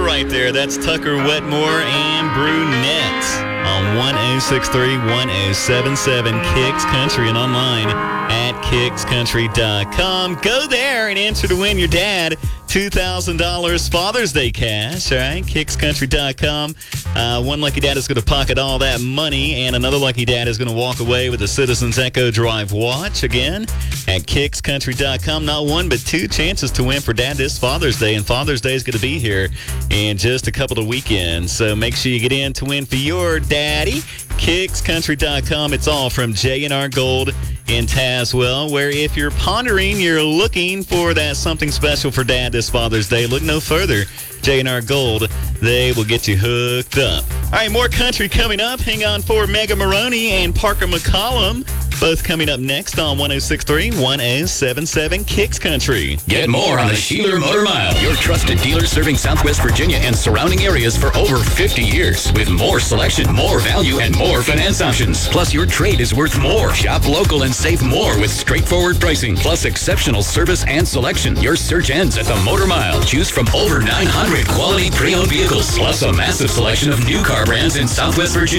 right there. That's Tucker Wetmore and Brunette on 1063, 1077 Kicks Country and online at kickscountry.com. Go there and enter to win your dad $2,000 Father's Day cash. All right, kickscountry.com. One lucky dad is going to pocket all that money, and another lucky dad is going to walk away with a Citizens Echo Drive watch. Again, at kickscountry.com. Not one, but two chances to win for dad this Father's Day, and Father's Day is going to be here in just a couple of weekends. So make sure you get in to win for your daddy. kickscountry.com. It's all from J&R Gold in Tazewell, where if you're pondering, you're looking for that something special for dad this Father's Day, look no further. J&R Gold, they will get you hooked up. All right, more country coming up. Hang on for Mega Maroney and Parker McCollum, both coming up next on 1063, 1077 Kicks Country. Get more on the Sheeler Motor Mile, your trusted dealer serving Southwest Virginia and surrounding areas for over 50 years. With more selection, more value, and more finance options. Plus, your trade is worth more. Shop local and save more with straightforward pricing, plus exceptional service and selection. Your search ends at the Motor Mile. Choose from over 900 quality pre-owned vehicles, plus a massive selection of new car brands in Southwest Virginia.